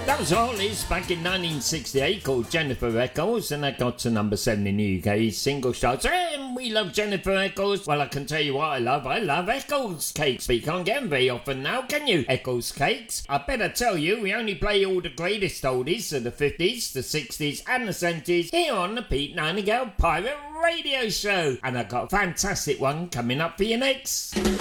That was Hollies back in 1968 called Jennifer Eccles, and that got to number 7 in the UK single charts. And we love Jennifer Eccles. Well, I can tell you what I love. I love Eccles cakes, but you can't get them very often now, can you? Eccles cakes. I better tell you, we only play all the greatest oldies of the 50s, the 60s and the 70s here on the Pete Nightingale Pirate Radio Show. And I've got a fantastic one coming up for you next.